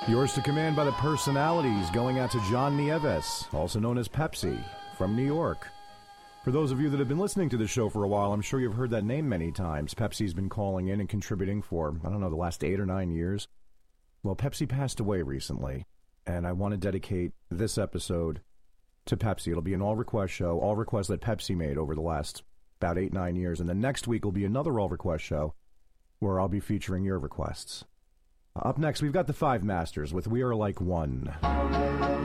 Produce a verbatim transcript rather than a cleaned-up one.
Yours to command by the personalities, going out to John Nieves, also known as Pepsi, from New York. For those of you that have been listening to the show for a while, I'm sure you've heard that name many times. Pepsi's been calling in and contributing for, I don't know, the last eight or nine years. Well, Pepsi passed away recently, and I want to dedicate this episode to Pepsi. It'll be an all-request show, all requests that Pepsi made over the last about eight, nine years. And then next week will be another all-request show where I'll be featuring your requests. Up next, we've got the Five Masters with We Are Like One.